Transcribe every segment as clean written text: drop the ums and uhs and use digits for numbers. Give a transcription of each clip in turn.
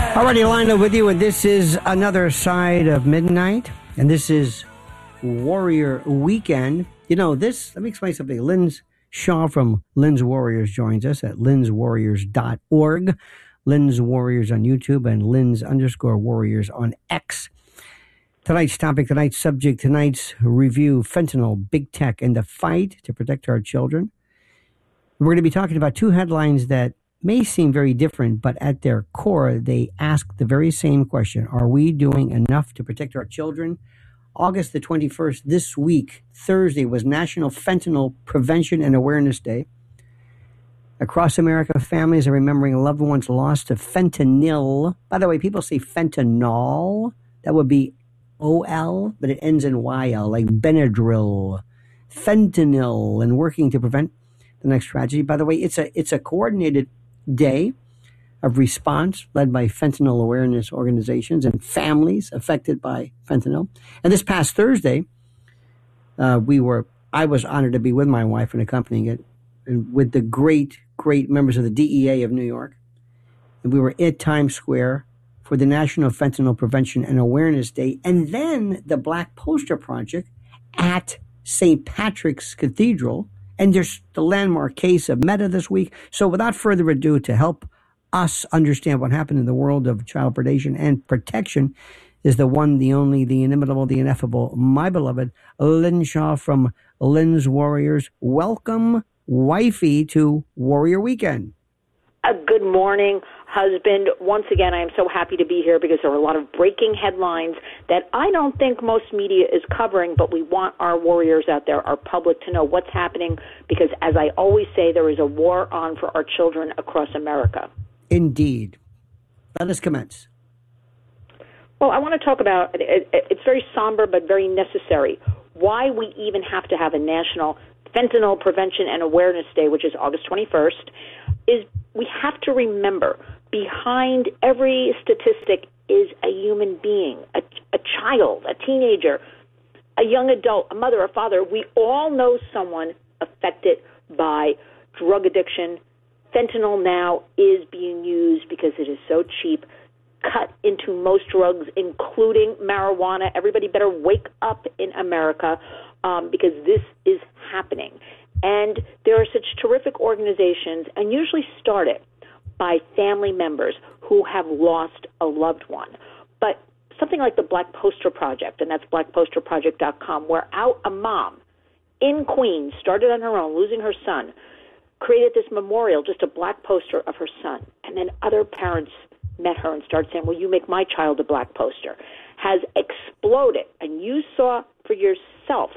Alrighty, Lionel with you, and this is another side of midnight, and this is Warrior Weekend. You know, let me explain something. Lynn Shaw from Lynn's Warriors joins us at lynswarriors.org, Lynn's Warriors on YouTube, and Lynn's_Warriors on X. Tonight's topic, tonight's subject, tonight's review, fentanyl, big tech, and the fight to protect our children. We're going to be talking about two headlines that may seem very different, but at their core, they ask the very same question. Are we doing enough to protect our children? August the 21st, this week, Thursday, was National Fentanyl Prevention and Awareness Day. Across America, families are remembering loved ones lost to fentanyl. By the way, people say fentanyl. That would be O-L, but it ends in Y-L, like Benadryl. Fentanyl, and working to prevent the next tragedy. By the way, it's a coordinated day of response led by fentanyl awareness organizations and families affected by fentanyl. And this past Thursday, I was honored to be with my wife and accompanying it, and with the great members of the DEA of New York. And we were at Times Square for the National Fentanyl Prevention and Awareness Day, and then the Black Poster Project at St. Patrick's Cathedral. And there's the landmark case of Meta this week. So without further ado, to help us understand what happened in the world of child predation and protection is the one, the only, the inimitable, the ineffable, my beloved Lynn Shaw from Lynn's Warriors. Welcome, wifey, to Warrior Weekend. Good morning, husband. Once again, I am so happy to be here because there are a lot of breaking headlines that I don't think most media is covering, but we want our warriors out there, our public, to know what's happening because, as I always say, there is a war on for our children across America. Indeed. Let us commence. Well, I want to talk about, it's very somber but very necessary, why we even have to have a National Fentanyl Prevention and Awareness Day, which is August 21st, is we have to remember behind every statistic is a human being, a child, a teenager, a young adult, a mother, a father. We all know someone affected by drug addiction. Fentanyl now is being used because it is so cheap, cut into most drugs, including marijuana. Everybody better wake up in America because this is happening. And there are such terrific organizations, and usually started by family members who have lost a loved one. But something like the Black Poster Project, and that's blackposterproject.com, where a mom in Queens started on her own, losing her son, created this memorial, just a black poster of her son. And then other parents met her and started saying, will you make my child a black poster? Has exploded. And you saw for yourself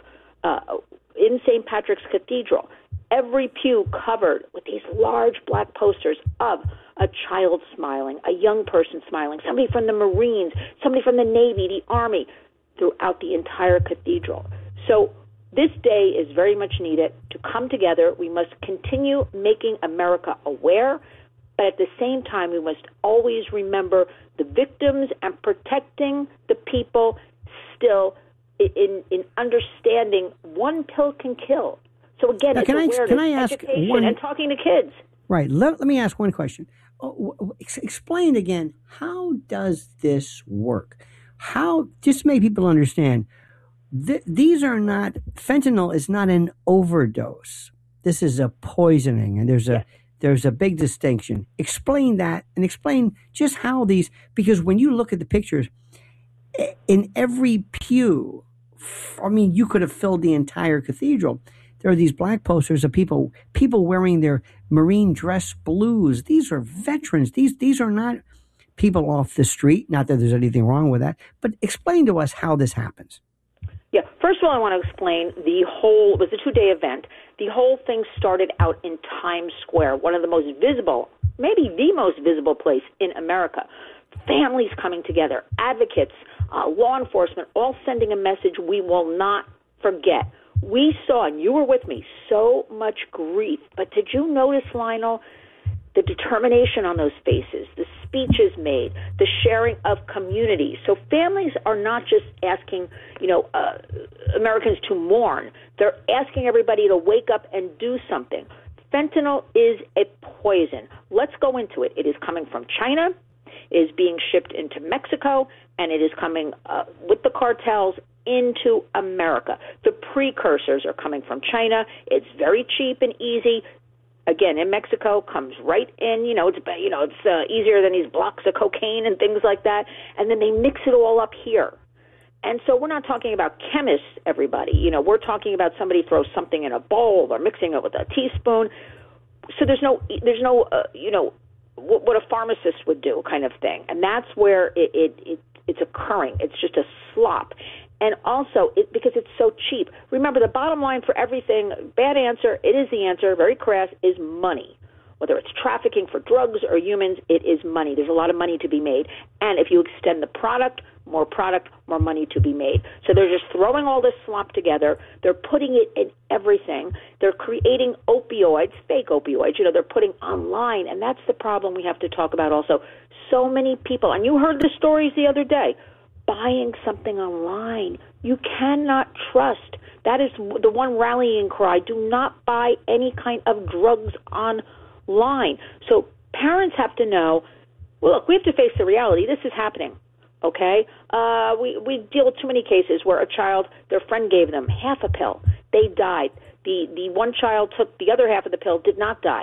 in St. Patrick's Cathedral, every pew covered with these large black posters of a child smiling, a young person smiling, somebody from the Marines, somebody from the Navy, the Army, throughout the entire cathedral. So this day is very much needed to come together. We must continue making America aware, but at the same time, we must always remember the victims and protecting the people still in understanding one pill can kill. So again, it's awareness, education, and talking to kids. Right. Let me ask one question. Explain again, how does this work? Just to make people understand, these are not, fentanyl is not an overdose. This is a poisoning, and there's a big distinction. Explain that, and explain just how these, because when you look at the pictures, in every pew, I mean, you could have filled the entire cathedral. There are these black posters of people wearing their Marine dress blues. These are veterans. These are not people off the street. Not that there's anything wrong with that, but explain to us how this happens. Yeah, first of all, I want to explain it was a 2-day event. The whole thing started out in Times Square, one of the most visible, maybe the most visible place in America. Families coming together, advocates, law enforcement, all sending a message we will not forget. We saw, and you were with me, so much grief. But did you notice, Lionel, the determination on those faces, the speeches made, the sharing of community? So families are not just asking, Americans to mourn. They're asking everybody to wake up and do something. Fentanyl is a poison. Let's go into it. It is coming from China. is being shipped into Mexico, and it is coming with the cartels into America. The precursors are coming from China. It's very cheap and easy. Again, in Mexico, comes right in. It's easier than these blocks of cocaine and things like that. And then they mix it all up here. And so we're not talking about chemists, everybody. We're talking about somebody throws something in a bowl or mixing it with a teaspoon. So there's no what a pharmacist would do kind of thing. And that's where it's occurring. It's just a slop. And also, because it's so cheap. Remember, the bottom line for everything, bad answer, it is the answer, very crass, is money. Whether it's trafficking for drugs or humans, it is money. There's a lot of money to be made. And if you extend the product, more money to be made. So they're just throwing all this slop together. They're putting it in everything. They're creating opioids, fake opioids, they're putting online. And that's the problem we have to talk about also. So many people, and you heard the stories the other day, buying something online. You cannot trust. That is the one rallying cry. Do not buy any kind of drugs online. So parents have to know, well, look, we have to face the reality. This is happening, okay? We deal with too many cases where a child, their friend gave them half a pill. They died. The one child took the other half of the pill, did not die.